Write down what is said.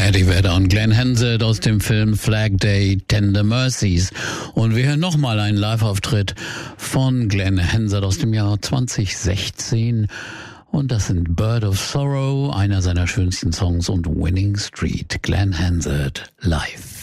Eddie Vedder und Glenn Hansard aus dem Film Flag Day Tender Mercies. Und wir hören nochmal einen Live-Auftritt von Glenn Hansard aus dem Jahr 2016. Und das sind Bird of Sorrow, einer seiner schönsten Songs, und Winning Street. Glenn Hansard live.